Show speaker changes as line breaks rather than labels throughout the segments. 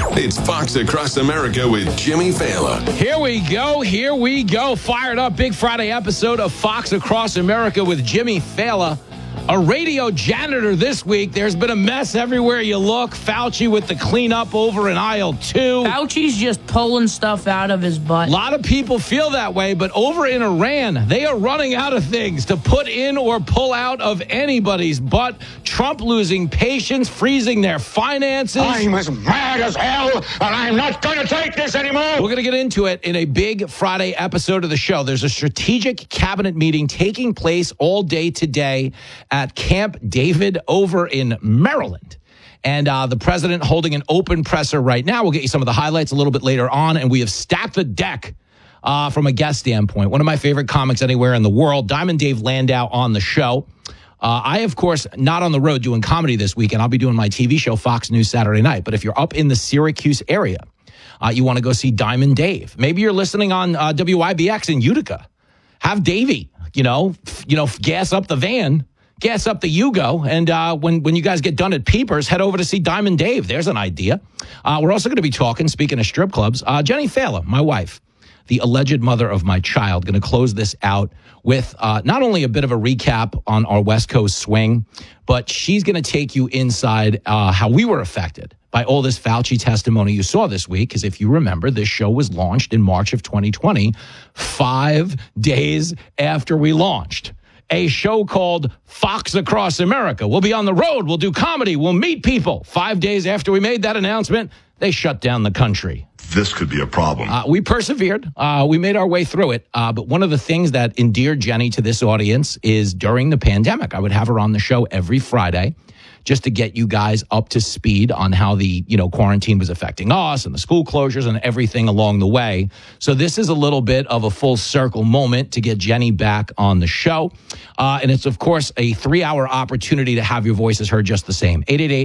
It's Fox Across America with Jimmy Fallon.
Here we go. Fired up Big Friday episode of Fox Across America with Jimmy Fallon. A radio janitor this week. There's been a mess everywhere you look. Fauci with the cleanup over in aisle 2.
Fauci's just pulling stuff out of his butt.
A lot of people feel that way, but over in Iran, they are running out of things to put in or pull out of anybody's butt. Trump losing patience, freezing their finances.
I'm as mad as hell, and I'm not going to take this anymore.
We're going to get into it in a big Friday episode of the show. There's a strategic cabinet meeting taking place all day today at Camp David over in Maryland. And the president holding an open presser right now. We'll get you some of the highlights a little bit later on. And we have stacked the deck from a guest standpoint. One of my favorite comics anywhere in the world, Diamond Dave Landau on the show. I, of course, not on the road doing comedy this weekend. I'll be doing my TV show, Fox News Saturday Night. But if you're up in the Syracuse area, you want to go see Diamond Dave. Maybe you're listening on WIBX in Utica. Have Davey, gas up the van. Gas up the Yugo, and when you guys get done at Peepers, head over to see Diamond Dave. There's an idea. We're also going to be talking, speaking of strip clubs, Jenny Fallon, my wife, the alleged mother of my child, going to close this out with not only a bit of a recap on our West Coast swing, but she's going to take you inside how we were affected by all this Fauci testimony you saw this week. Because if you remember, this show was launched in March of 2020, 5 days after we launched. A show called Fox Across America. We'll be on the road. We'll do comedy. We'll meet people. 5 days after we made that announcement, they shut down the country.
This could be a problem.
We persevered. We made our way through it. But one of the things that endeared Jenny to this audience is during the pandemic, I would have her on the show every Friday just to get you guys up to speed on how the, quarantine was affecting us and the school closures and everything along the way. So this is a little bit of a full circle moment to get Jenny back on the show. And it's, of course, a 3-hour opportunity to have your voices heard just the same.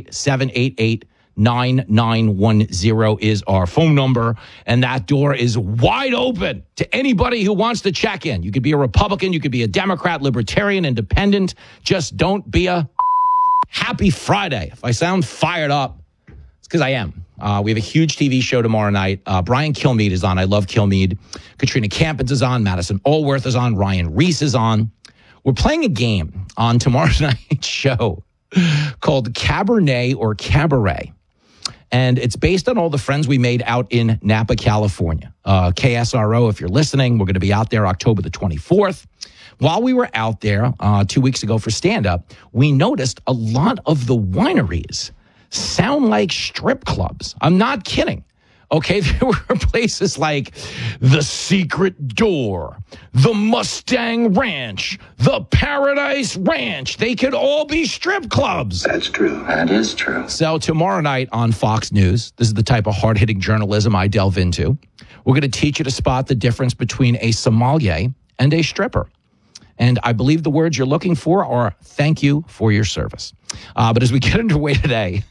888-788-9910 is our phone number. And that door is wide open to anybody who wants to check in. You could be a Republican. You could be a Democrat, Libertarian, Independent. Just don't be a Happy Friday. If I sound fired up, it's because I am. We have a huge TV show tomorrow night. Brian Kilmeade is on. I love Kilmeade. Katrina Campins is on. Madison Allworth is on. Ryan Reese is on. We're playing a game on tomorrow night's show called Cabernet or Cabaret. And it's based on all the friends we made out in Napa, California. KSRO, if you're listening, we're going to be out there October the 24th. While we were out there 2 weeks ago for stand-up, we noticed a lot of the wineries sound like strip clubs. I'm not kidding. Okay, there were places like the Secret Door, the Mustang Ranch, the Paradise Ranch. They could all be strip clubs.
That's true. That is true.
So tomorrow night on Fox News, this is the type of hard-hitting journalism I delve into. We're going to teach you to spot the difference between a sommelier and a stripper. And I believe the words you're looking for are thank you for your service. But as we get underway today,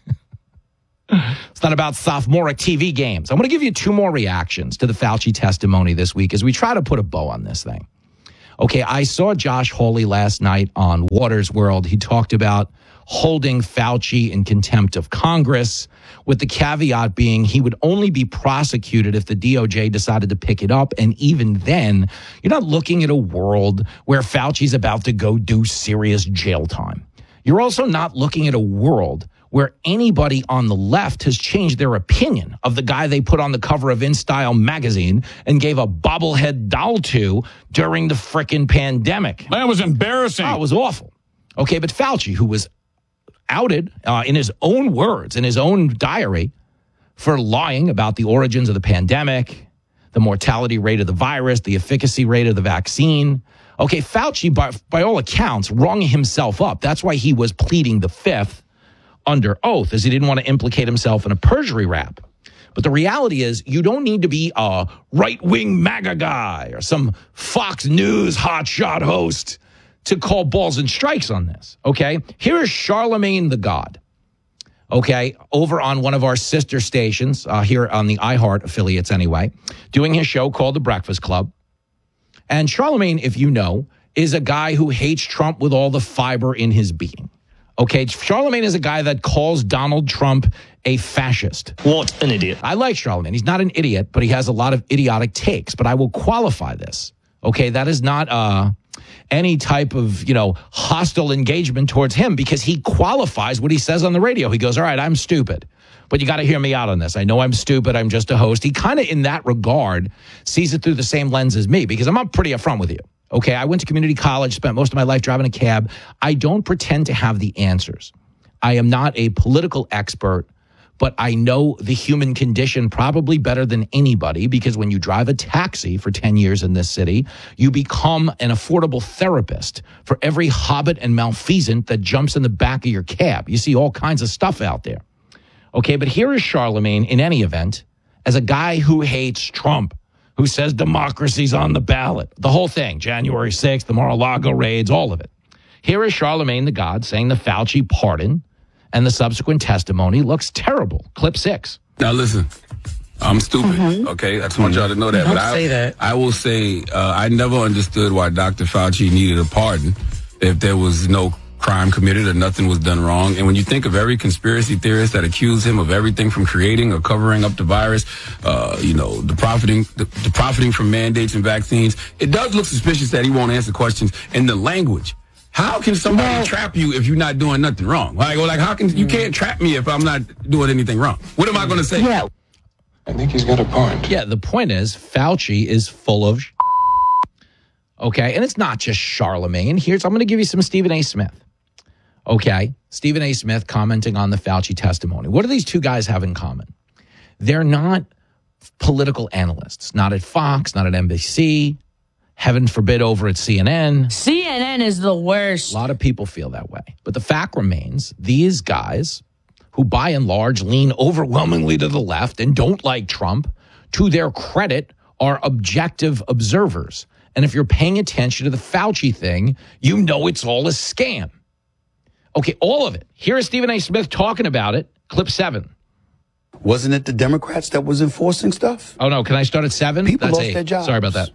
it's not about sophomoric TV games. I'm going to give you 2 more reactions to the Fauci testimony this week as we try to put a bow on this thing. Okay, I saw Josh Hawley last night on Waters World. He talked about holding Fauci in contempt of Congress, with the caveat being he would only be prosecuted if the DOJ decided to pick it up. And even then, you're not looking at a world where Fauci's about to go do serious jail time. You're also not looking at a world where anybody on the left has changed their opinion of the guy they put on the cover of InStyle magazine and gave a bobblehead doll to during the frickin' pandemic.
That was embarrassing.
Oh, it was awful. Okay, but Fauci, who was outed in his own words, in his own diary, for lying about the origins of the pandemic, the mortality rate of the virus, the efficacy rate of the vaccine. Okay, Fauci, by all accounts, rung himself up. That's why he was pleading the fifth under oath, as he didn't want to implicate himself in a perjury rap. But the reality is, you don't need to be a right-wing MAGA guy or some Fox News hotshot host to call balls and strikes on this, okay? Here is Charlemagne the God, okay, over on one of our sister stations, here on the iHeart affiliates anyway, doing his show called The Breakfast Club. And Charlemagne, if you know, is a guy who hates Trump with all the fiber in his being. Okay, Charlemagne is a guy that calls Donald Trump a fascist.
What an idiot.
I like Charlemagne. He's not an idiot, but he has a lot of idiotic takes. But I will qualify this. Okay, that is not any type of, hostile engagement towards him, because he qualifies what he says on the radio. He goes, all right, I'm stupid, but you got to hear me out on this. I know I'm stupid. I'm just a host. He kind of, in that regard, sees it through the same lens as me, because I'm pretty upfront with you. Okay, I went to community college, spent most of my life driving a cab. I don't pretend to have the answers. I am not a political expert, but I know the human condition probably better than anybody, because when you drive a taxi for 10 years in this city, you become an affordable therapist for every hobbit and malfeasant that jumps in the back of your cab. You see all kinds of stuff out there. Okay, but here is Charlemagne, in any event, as a guy who hates Trump, who says democracy's on the ballot, the whole thing, January 6th, the Mar-a-Lago raids, all of it. Here is Charlemagne the God saying the Fauci pardon and the subsequent testimony looks terrible. Clip 6.
Now listen, I'm stupid. Okay, I just want y'all to know that.
Don't
But
say that.
I will say I never understood why Dr. Fauci needed a pardon if there was no crime committed or nothing was done wrong. And when you think of every conspiracy theorist that accused him of everything from creating or covering up the virus, the profiting from mandates and vaccines, it does look suspicious that he won't answer questions. And the language. How can somebody trap you if you're not doing nothing wrong? Like how can you can't trap me if I'm not doing anything wrong? What am I going to say?
Yeah.
I think he's got a point.
Yeah, the point is Fauci is full of okay, and it's not just Charlemagne. I'm going to give you some Stephen A. Smith. Okay, Stephen A. Smith commenting on the Fauci testimony. What do these two guys have in common? They're not political analysts, not at Fox, not at NBC, heaven forbid over at CNN.
CNN is the worst.
A lot of people feel that way. But the fact remains, these guys, who by and large lean overwhelmingly to the left and don't like Trump, to their credit, are objective observers. And if you're paying attention to the Fauci thing, you know it's all a scam. Okay, all of it. Here is Stephen A. Smith talking about it. Clip 7.
Wasn't it the Democrats that was enforcing stuff?
Oh, no. Can I start at 7?
People
That's
lost
8.
their jobs.
Sorry about that.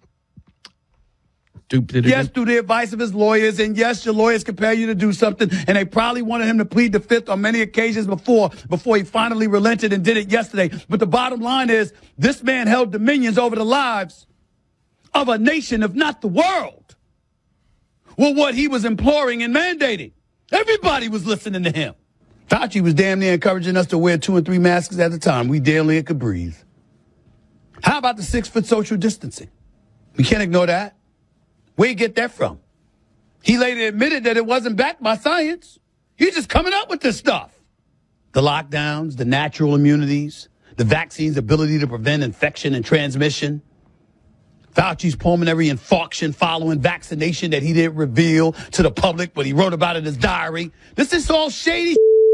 Yes, through the advice of his lawyers, and yes, your lawyers compel you to do something, and they probably wanted him to plead the fifth on many occasions before he finally relented and did it yesterday. But the bottom line is, this man held dominions over the lives of a nation, if not the world, with what he was imploring and mandating. Everybody was listening to him. Fauci was damn near encouraging us to wear 2 and 3 masks at a time. We barely could breathe. How about the 6-foot social distancing? We can't ignore that. Where'd he get that from? He later admitted that it wasn't backed by science. He's just coming up with this stuff. The lockdowns, the natural immunities, the vaccine's ability to prevent infection and transmission, Fauci's pulmonary infarction following vaccination that he didn't reveal to the public, but he wrote about it in his diary. This is all shady.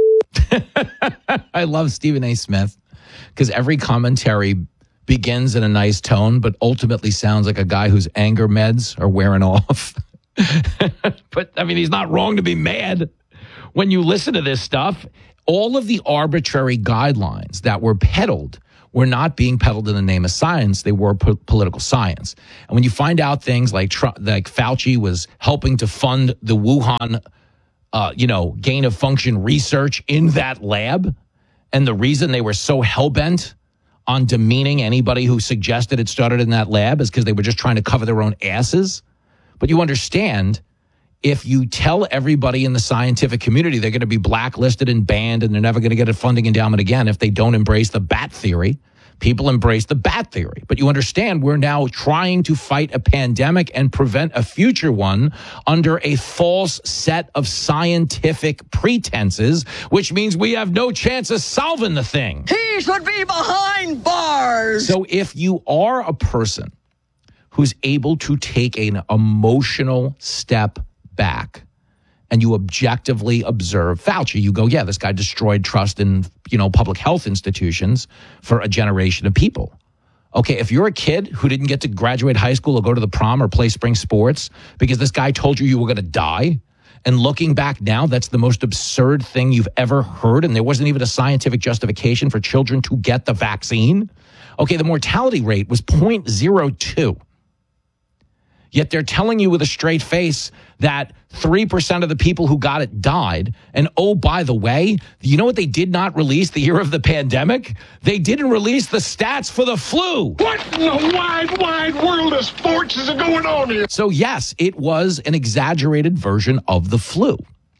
I love Stephen A. Smith because every commentary begins in a nice tone, but ultimately sounds like a guy whose anger meds are wearing off. But, I mean, he's not wrong to be mad. When you listen to this stuff, all of the arbitrary guidelines that were peddled were not being peddled in the name of science. They were political science. And when you find out things like Fauci was helping to fund the Wuhan, gain of function research in that lab, and the reason they were so hell-bent on demeaning anybody who suggested it started in that lab is because they were just trying to cover their own asses. But you understand, if you tell everybody in the scientific community they're going to be blacklisted and banned and they're never going to get a funding endowment again if they don't embrace the bat theory, people embrace the bat theory. But you understand, we're now trying to fight a pandemic and prevent a future one under a false set of scientific pretenses, which means we have no chance of solving the thing.
He should be behind bars.
So if you are a person who's able to take an emotional step back and you objectively observe Fauci, you go, yeah, this guy destroyed trust in, public health institutions for a generation of people. Okay, if you're a kid who didn't get to graduate high school or go to the prom or play spring sports because this guy told you were going to die, and looking back now, that's the most absurd thing you've ever heard, and there wasn't even a scientific justification for children to get the vaccine. Okay, the mortality rate was 0.02. Yet they're telling you with a straight face that 3% of the people who got it died. And oh, by the way, you know what they did not release the year of the pandemic? They didn't release the stats for the flu.
What in the wide, wide world of sports is going on here?
So yes, it was an exaggerated version of the flu.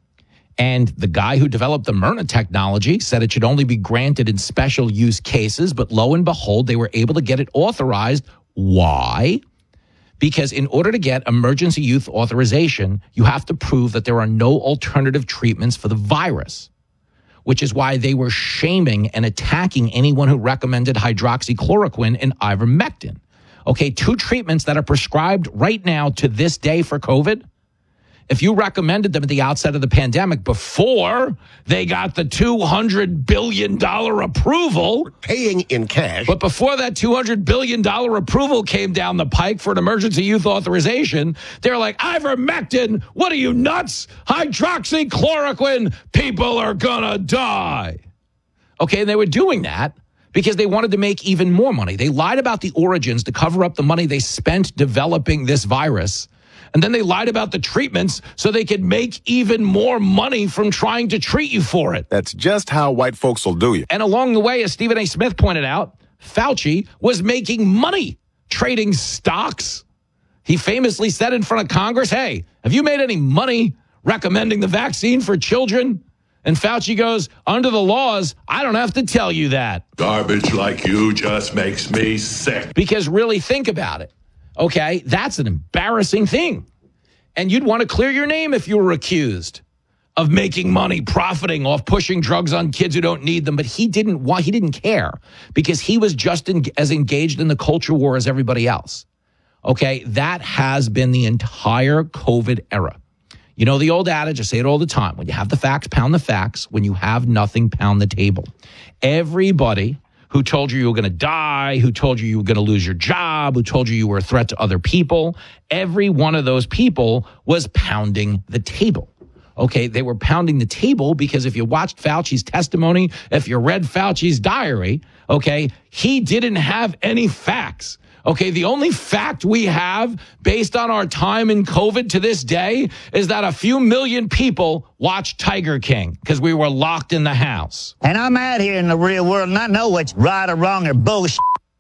And the guy who developed the Myrna technology said it should only be granted in special use cases. But lo and behold, they were able to get it authorized. Why? Because in order to get emergency use authorization, you have to prove that there are no alternative treatments for the virus, which is why they were shaming and attacking anyone who recommended hydroxychloroquine and ivermectin. Okay, 2 treatments that are prescribed right now to this day for COVID. If you recommended them at the outset of the pandemic before they got the $200 billion approval.
Paying in cash.
But before that $200 billion approval came down the pike for an emergency use authorization, they're like, ivermectin, what are you, nuts? Hydroxychloroquine, people are gonna die. Okay, and they were doing that because they wanted to make even more money. They lied about the origins to cover up the money they spent developing this virus. And then they lied about the treatments so they could make even more money from trying to treat you for it.
That's just how white folks will do you.
And along the way, as Stephen A. Smith pointed out, Fauci was making money trading stocks. He famously said in front of Congress, hey, have you made any money recommending the vaccine for children? And Fauci goes, under the laws, I don't have to tell you that.
Garbage like you just makes me sick.
Because really think about it. Okay, that's an embarrassing thing. And you'd want to clear your name if you were accused of making money, profiting off pushing drugs on kids who don't need them. But he didn't care because he was just as engaged in the culture war as everybody else. Okay, that has been the entire COVID era. You know the old adage, I say it all the time. When you have the facts, pound the facts. When you have nothing, pound the table. Everybody who told you were going to die, who told you were going to lose your job, who told you were a threat to other people, every one of those people was pounding the table. Okay, they were pounding the table because if you watched Fauci's testimony, if you read Fauci's diary, okay, he didn't have any facts. Okay, the only fact we have based on our time in COVID to this day is that a few million people watched Tiger King because we were locked in the house.
And I'm out here in the real world and I know what's right or wrong or bullshit.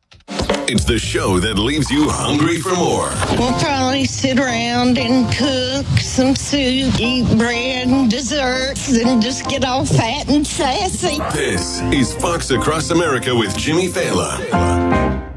It's the show that leaves you hungry for more.
We'll probably sit around and cook some soup, eat bread and desserts, and just get all fat and sassy.
This is Fox Across America with Jimmy Fallon.